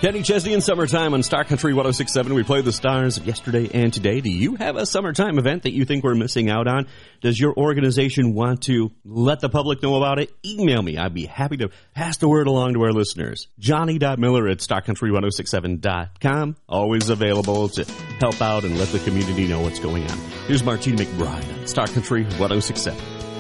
Kenny Chesney in Summertime on Star Country 106.7. We play the stars of yesterday and today. Do you have a summertime event that you think we're missing out on? Does your organization want to let the public know about it? Email me. I'd be happy to pass the word along to our listeners. Johnny.miller@starcountry106.7.com. Always available to help out and let the community know what's going on. Here's Martine McBride on Star Country 106.7.